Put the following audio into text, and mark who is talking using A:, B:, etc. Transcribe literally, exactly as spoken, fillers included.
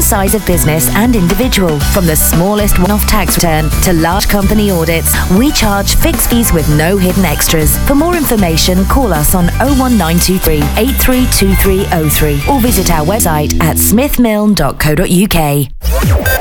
A: size of business and individual. From the smallest one-off tax return to large company audits, we charge fixed fees with no hidden extras. For more information, call us on oh one nine two three, eight three two three oh three or visit our website at smith milne dot co dot uk.